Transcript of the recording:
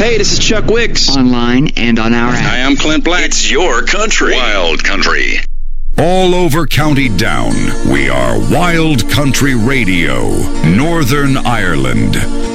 Hey, this is Chuck Wicks. Online and on our app. Hi, I'm Clint Black. It's your country. Wild Country. All over County Down, we are Wild Country Radio, Northern Ireland.